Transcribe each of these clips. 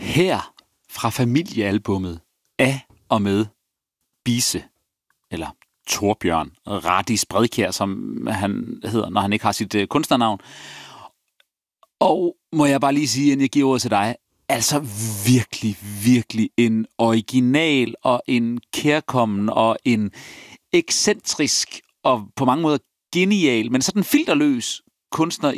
Her fra familiealbummet af og med Bise, eller Torbjørn Radis Bredkjær, som han hedder, når han ikke har sit kunstnernavn. Og må jeg bare lige sige, inden jeg giver ordet til dig, altså virkelig, virkelig en original og en kærkommen og en ekscentrisk og på mange måder genial, men sådan filterløs kunstner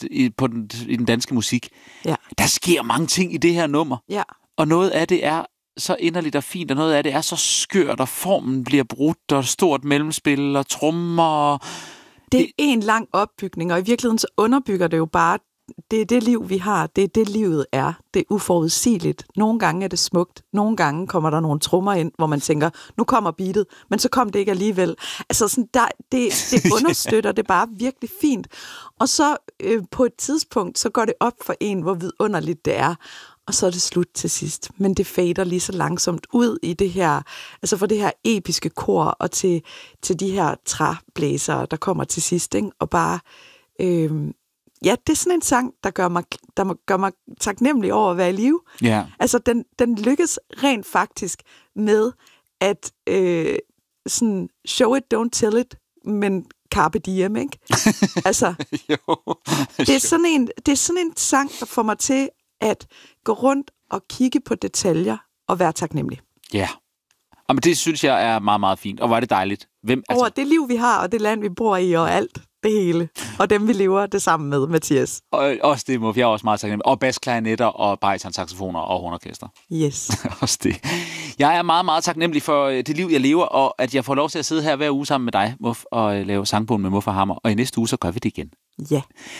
i den danske musik. Ja. Der sker mange ting i det her nummer. Ja. Og noget af det er så inderligt og fint, og noget af det er så skørt, og formen bliver brudt, og stort mellemspil, og trommer. Det er en lang opbygning, og i virkeligheden så underbygger det jo bare, det er det liv, vi har. Det er det, livet er. Det er uforudsigeligt. Nogle gange er det smukt. Nogle gange kommer der nogle trommer ind, hvor man tænker, nu kommer beatet, men så kom det ikke alligevel. Altså, sådan det understøtter det bare virkelig fint. Og så på et tidspunkt, så går det op for en, hvor vidunderligt det er. Og så er det slut til sidst. Men det fader lige så langsomt ud i det her, altså fra det her episke kor og til de her træblæsere, der kommer til sidst, ikke? Og bare... Ja, det er sådan en sang, der gør mig taknemmelig over at være i live. Yeah. Altså, den lykkes rent faktisk med at sådan show it, don't tell it, men carpe diem, ikke? Altså, det er sådan en sang, der får mig til at gå rundt og kigge på detaljer og være taknemmelig. Ja. Yeah. Jamen, det synes jeg er meget, meget fint. Og hvor er det dejligt. Over det liv, vi har, og det land, vi bor i, og alt. Det hele. Og dem, vi lever det sammen med, Mathias. Og også det, jeg er også meget taknemmelig. Og basklarinetter og baryton-saxofoner og hornorkester. Yes. Også det. Jeg er meget, meget taknemmelig for det liv, jeg lever, og at jeg får lov til at sidde her hver uge sammen med dig, Muff, og lave sangbogen med Muff og Hammer. Og i næste uge, så gør vi det igen. Ja.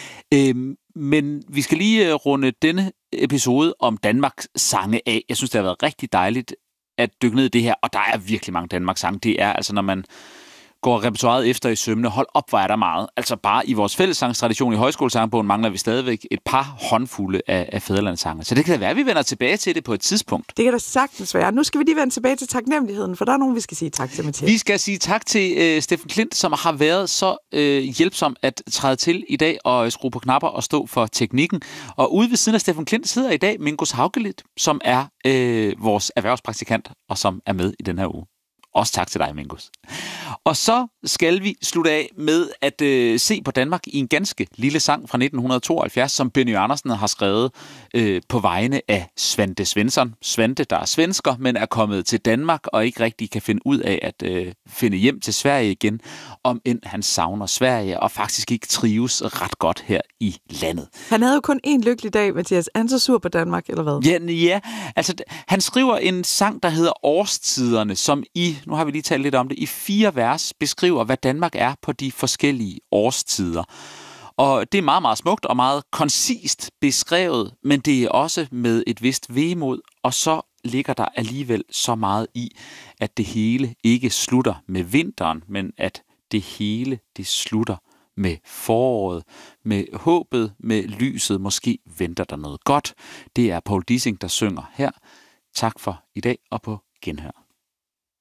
Men vi skal lige runde denne episode om Danmarks sange af. Jeg synes, det har været rigtig dejligt at dykke ned i det her, og der er virkelig mange Danmarks sange. Det er altså, når man går repertoiret efter i sømne, hold op, hvor er der meget. Altså bare i vores fællessangstradition i højskolesangbogen mangler vi stadigvæk et par håndfulde af fædrelandssange. Så det kan da være, at vi vender tilbage til det på et tidspunkt. Det kan da sagtens være. Nu skal vi lige vende tilbage til taknemmeligheden, for der er nogen, vi skal sige tak til, Mathias. Vi skal sige tak til Steffen Klint, som har været så hjælpsom at træde til i dag og skrue på knapper og stå for teknikken. Og ude ved siden af Steffen Klint sidder i dag Mingus Haugelit, som er vores erhvervspraktikant og som er med i den her uge. Også tak til dig, Mingus. Og så skal vi slutte af med at se på Danmark i en ganske lille sang fra 1972, som Benny Andersen har skrevet på vegne af Svante Svensson. Svante, der er svensker, men er kommet til Danmark og ikke rigtig kan finde ud af at finde hjem til Sverige igen, om end han savner Sverige og faktisk ikke trives ret godt her i landet. Han havde jo kun én lykkelig dag, Mathias. Er han så sur på Danmark, eller hvad? Ja, altså han skriver en sang, der hedder Årstiderne, som nu har vi lige talt lidt om det, i 4 vers beskriver, hvad Danmark er på de forskellige årstider. Og det er meget, meget smukt og meget koncist beskrevet, men det er også med et vist vemod, og så ligger der alligevel så meget i, at det hele ikke slutter med vinteren, men at det hele, det slutter med foråret, med håbet, med lyset. Måske venter der noget godt. Det er Paul Dissing, der synger her. Tak for i dag og på genhør.